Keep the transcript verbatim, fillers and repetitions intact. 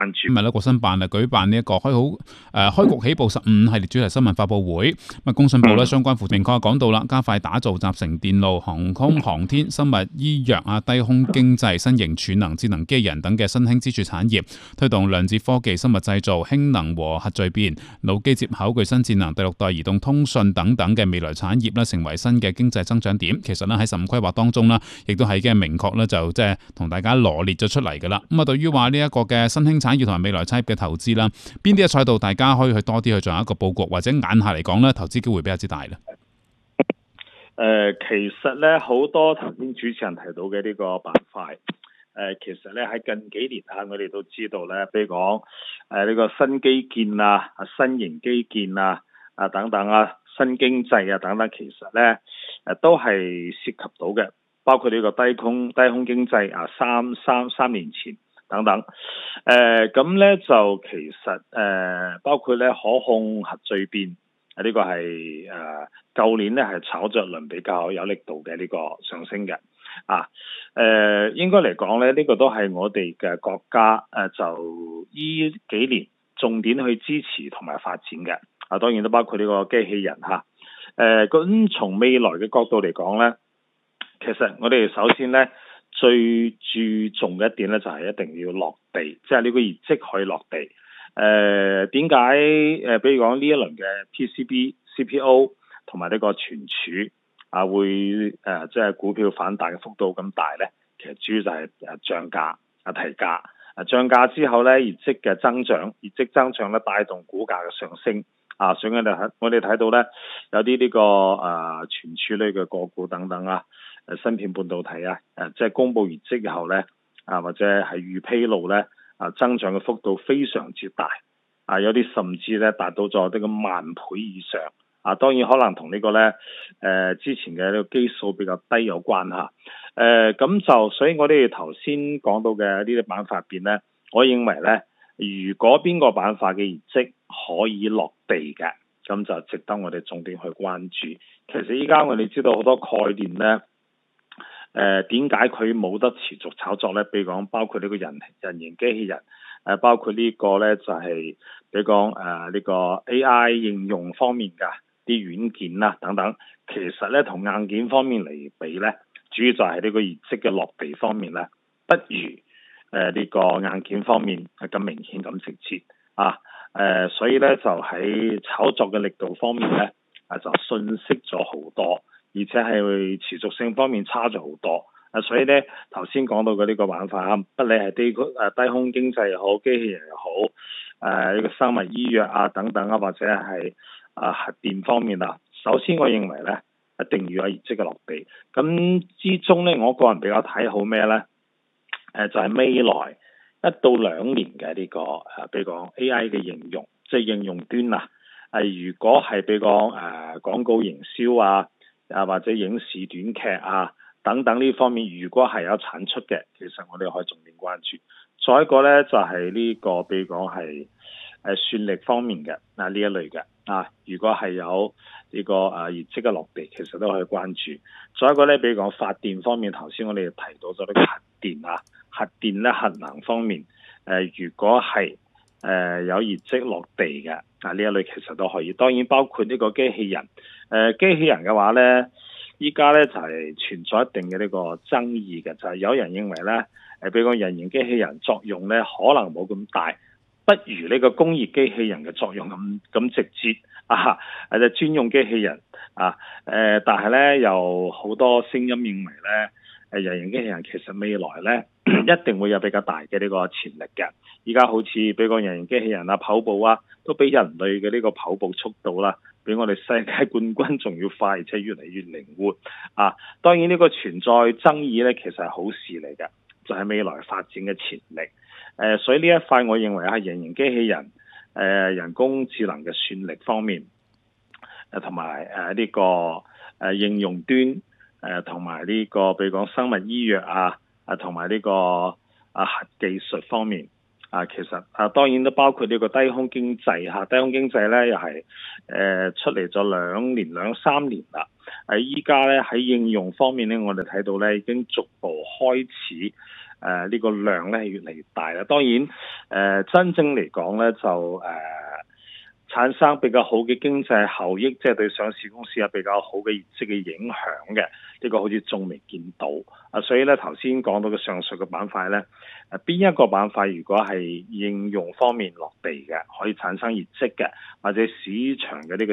今日咧，國新辦啊舉辦呢一個開好誒、呃、開局起步十五系列主題新聞發佈會。咁啊，工信部咧相關負責明確講到啦，加快打造集成電路、航空航天、生物醫藥啊、低空經濟、新型儲能、智能機人等嘅新興支柱產業，推動量子科技、生物製造、氫能和核聚變、腦機接口、具新智能、第六代移動通訊等等嘅未來產業咧，成為新嘅經濟增長點。其實咧喺十五規劃當中啦，亦都係已經明確咧就即係同大家羅列咗出嚟噶啦。咁啊，對於話呢一個嘅新興產業同埋未來產業嘅投資啦，邊啲嘅賽道大家可以去多啲去進行一個佈局，或者眼下嚟講咧，投資機會比較之大咧。 誒、呃，其實咧好多頭先主持人提到嘅呢個板塊，誒、呃，其實咧喺近幾年啊，我哋都知道咧，比如講誒呢個新基建啊、新型基建啊、啊等等啊、新經濟啊等等，其實咧誒都係涉及到嘅，包括呢個低空低空經濟啊，三三三年前。等等，誒咁咧就其實誒、呃、包括咧可控核聚變，呢、這個係誒舊年咧係炒作輪比較有力度嘅呢個上升嘅，啊誒、呃、應該嚟講咧呢、這個都係我哋嘅國家誒、呃、就依幾年重點去支持同埋發展嘅，啊當然都包括呢個機器人嚇，誒咁從未來嘅角度嚟講咧，其實我哋首先咧。最注重嘅一點咧，就係一定要落地，即係呢個業績可以落地。誒點解？誒比如講呢一輪嘅 P C B、C P O 同埋呢個存儲啊，會誒即係股票反彈嘅幅度咁大咧？其實主要就係誒漲價啊、提價啊，漲價之後咧，業績嘅增長，業績增長咧帶動股價嘅上升啊。所以我哋睇我哋睇到咧，有啲呢、這個誒、啊、存儲類嘅個股等等啊。誒芯片半導體啊，誒即係公佈業績以後咧，啊或者係預披露咧，啊增長嘅幅度非常之大，啊有啲甚至咧達到咗呢個萬倍以上，啊當然可能同呢個咧誒、呃、之前嘅呢個基數比較低有關嚇，誒、呃、咁就所以我哋頭先講到嘅呢啲板塊入邊咧，我認為咧，如果邊個板塊嘅業績可以落地嘅，咁就值得我哋重點去關注。其實依家我哋知道好多概念咧。誒點解佢冇得持續炒作咧？比如講，包括呢個人人形機器人，誒、呃、包括呢個咧就係、是、比如講誒呢個 A I 應用方面嘅啲軟件啦等等，其實咧同硬件方面嚟比咧，主要就係呢個業績嘅落地方面咧，不如誒呢、呃這個硬件方面係咁明顯咁直接啊誒、呃，所以咧就喺炒作嘅力度方面咧，啊就遜色咗好多。而且係持續性方面差咗好多，啊，所以咧頭先講到嘅呢個板塊啊，不理係低誒低空經濟又好，機器人又好，誒、呃、呢、這個生物醫藥啊等等啊，或者係啊核電方面啊，首先我認為咧一定要有業績嘅落地。咁之中咧，我個人比較睇好咩咧？誒、呃、就係、是、未來一到兩年嘅呢、這個誒，比如講 A I 嘅應用，即係應用端啊，誒、呃、如果係比如講誒廣告營銷啊。啊，或者影視短劇啊，等等呢方面，如果係有產出嘅，其實我哋可以重點關注。再一個呢，就係、是、呢、這個，比如講係誒算力方面嘅啊呢一類嘅啊，如果係有呢、這個啊業績嘅落地，其實都可以關注。再一個呢，比如講發電方面，頭先我哋提到咗呢個核電啊，核電呢核能方面，誒、呃、如果係誒、呃、有業績落地嘅啊呢一類，其實都可以。當然包括呢個機器人。誒、呃、機器人嘅話咧，依家咧就係、是、存在一定嘅呢個爭議嘅，就係、是、有人認為咧，誒比如講人形機器人作用咧可能冇咁大，不如呢個工業機器人嘅作用咁咁直接啊，或者專用機器人啊，誒、呃、但係咧有好多聲音認為咧，誒人形機器人其實未來咧一定會有比較大嘅呢個潛力嘅。依家好似比如講人形機器人啊跑步啊，都比人類嘅呢個跑步速度啦，比我哋世界冠軍仲要快，而且越嚟越靈活啊！當然呢個存在爭議咧，其實係好事嚟嘅，就係、是、未來發展嘅潛力。誒、呃，所以呢一塊我認為係人形機器人、誒、呃、人工智能嘅算力方面，誒同埋誒呢個誒、呃、應用端，誒同埋呢個比如講生物醫藥啊，啊同埋呢個啊核技術方面。啊，其實啊，當然都包括呢個低空經濟嚇、啊，低空經濟咧又係誒、呃、出嚟咗兩年兩三年啦。誒依家咧喺應用方面咧，我哋睇到咧已經逐步開始誒呢個量咧係越嚟越大啦。當然誒、呃、真正嚟講咧就誒、呃、產生比較好嘅經濟效益，即係對上市公司有比較好嘅業績嘅影響嘅，呢個好似仲未見到啊。所以咧頭先講到嘅上述嘅板塊咧，誒邊一個板塊如果係應用方面落地嘅，可以產生業績嘅，或者市場嘅呢個